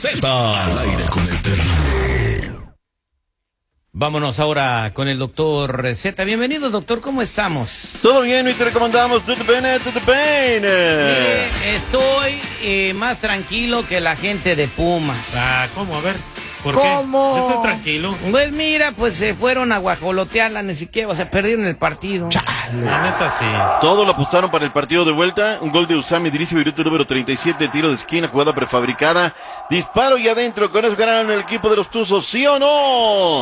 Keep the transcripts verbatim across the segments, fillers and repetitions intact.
Z. Al aire con el terrible. Vámonos ahora con el doctor Z. Bienvenido, doctor, ¿cómo estamos? Todo bien, y te recomendamos todo bien, todo bien. Mire, estoy eh, más tranquilo que la gente de Pumas. Ah, ¿cómo? A ver, ¿por ¿Cómo? qué? Yo estoy tranquilo. Pues mira, pues se fueron a guajolotearla, ni siquiera, o sea, perdieron el partido. La neta sí. Todo lo apostaron para el partido de vuelta. Un gol de Usami Idrissi, minuto número treinta y siete, tiro de esquina, jugada prefabricada. Disparo y adentro, con eso ganaron el equipo de los Tuzos, ¿sí o no?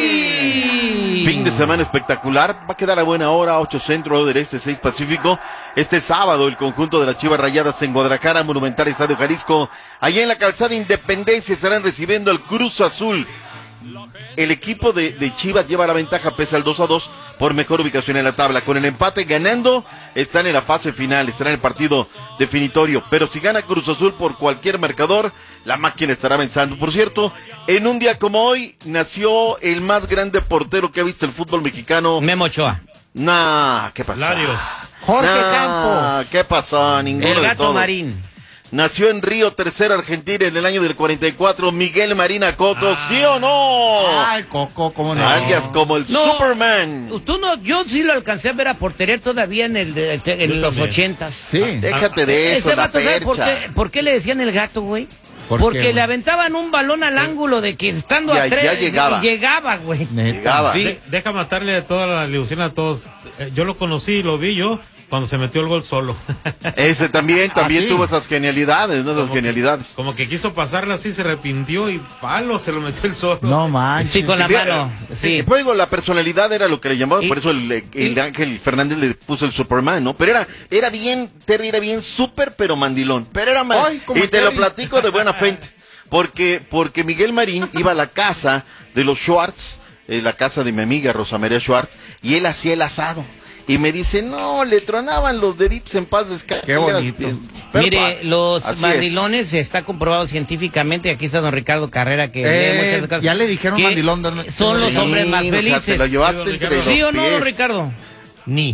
¡Sí! Fin de semana espectacular, va a quedar a buena hora, ocho Centro del Este, seis Pacífico. Este sábado el conjunto de las Chivas Rayadas en Guadalajara, Monumental Estadio Jalisco. Allá en la calzada Independencia estarán recibiendo al Cruz Azul. El equipo de, de Chivas lleva la ventaja pese al dos a dos por mejor ubicación en la tabla. Con el empate ganando, están en la fase final, están en el partido definitorio. Pero si gana Cruz Azul por cualquier marcador, la máquina estará avanzando. Por cierto, en un día como hoy, nació el más grande portero que ha visto el fútbol mexicano. Memo Ochoa. Nah, ¿qué pasó? Larios. Jorge Nah, Campos. ¿qué pasó? Ninguno El de Gato todos. Marín. Nació en Río Tercera, Argentina, en el año del cuarenta y cuatro, Miguel Marina Coto, Ah. ¿sí o no? Ay, Coco, ¿cómo no? Alias como el No. Superman. Tú no, yo sí lo alcancé a ver a portería todavía en el de- de- en Yo los también. ochentas. Sí. Déjate de eso, Ese la vato, ¿sabe por percha. qué, por qué le decían el gato, güey? ¿Por Porque qué, güey? le aventaban un balón al ángulo de que estando Ya- a tres ya llegaba. y llegaba, güey. Neta. Llegaba. Sí. De- deja matarle toda la ilusión a todos. Eh, yo lo conocí, lo vi yo cuando se metió el gol solo. Ese también, también ¿Ah, sí? tuvo esas genialidades, ¿no? Esas Como que- genialidades. Como que quiso pasarla así, se arrepintió y palo, se lo metió el solo. No manches. Sí, con la Sí, mano. Sí, Sí. pues digo, la personalidad era lo que le llamaban, Y- por eso el, el y- Ángel Fernández le puso el Superman, ¿no? Pero era, era bien, Terry era bien súper, pero mandilón. Pero era más. Ay, como Y te lo Terry. platico de buena fe. Porque, porque Miguel Marín iba a la casa de los Schwartz, eh, la casa de mi amiga Rosa María Schwartz, y él hacía el asado. Y me dice, no, le tronaban los deditos en paz descanse. Qué bonito. Pero, Mire, pa, los así mandilones está comprobado científicamente. Aquí está don Ricardo Carrera que Eh, lee muchas cosas, ya le dijeron que mandilón, don- son los Sí, hombres más o sea, te felices. lo llevaste Sí, don entre Ricardo. los ¿Sí o no, don pies. Ricardo? Ni.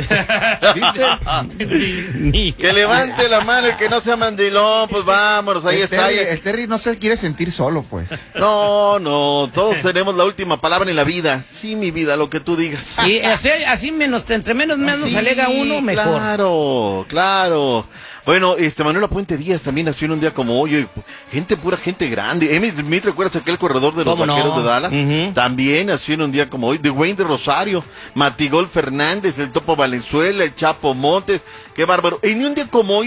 ¿Viste? Ni. Que levante la mano el que no sea mandilón, pues vámonos, ahí el, está. Terry, ahí- el Terry no se quiere sentir solo, pues. No, no, todos tenemos la última palabra en la vida. Sí, mi vida, lo que tú digas. Y así, así menos, entre menos menos Sí, alega uno, mejor. Claro, claro. Bueno, este Manuela Puente Díaz también nació en un día como hoy. Gente, pura gente grande. Emmitt Smith, ¿recuerdas aquel corredor de los ¿Cómo no? Vaqueros de Dallas? Ujú. También nació en un día como hoy. Dwayne de Rosario, Matigol Fernández, el Topo Valenzuela, el Chapo Montes. Qué bárbaro. En un día como hoy.